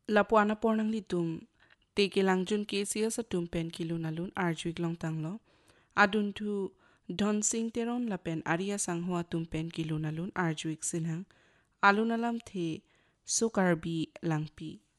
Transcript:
lapuana pornang litum te ke langjun ke sia sa tum pen kilo nalun arjuik long tanglo adun tu don sing teron la pen aria sanghua tum pen kilo nalun arjuik sinhang alun alam the sukarbi langpi